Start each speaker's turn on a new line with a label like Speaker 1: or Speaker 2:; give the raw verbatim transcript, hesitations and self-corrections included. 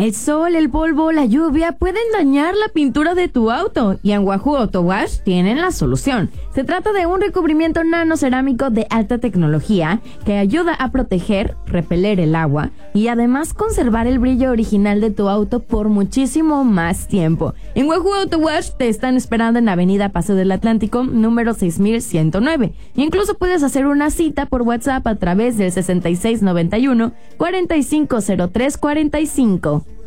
Speaker 1: El sol, el polvo, la lluvia pueden dañar la pintura de tu auto y en Wahoo Auto Wash tienen la solución. Se trata de un recubrimiento nanocerámico de alta tecnología que ayuda a proteger, repeler el agua y además conservar el brillo original de tu auto por muchísimo más tiempo. En Wahoo Auto Wash te están esperando en Avenida Paseo del Atlántico, número seis mil ciento nueve. Incluso puedes hacer una cita por WhatsApp a través del sesenta y seis noventa y uno, cuarenta y cinco cero tres cuarenta y cinco.